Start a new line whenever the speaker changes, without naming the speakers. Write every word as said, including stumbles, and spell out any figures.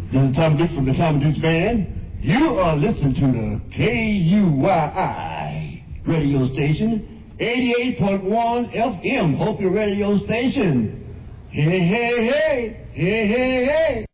This is Tom Dukes from the Tom Dukes Band. You are listening to the K U Y I radio station, eighty-eight point one F M, Hope Your Radio Station. Hey, hey, hey, hey, hey, hey.